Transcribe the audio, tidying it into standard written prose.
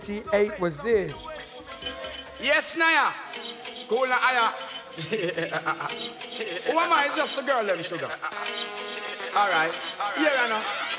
T8 was this. Yes, Naya. Cool na aya. Who am I? It's just a girl, them sugar. Alright. Here I know.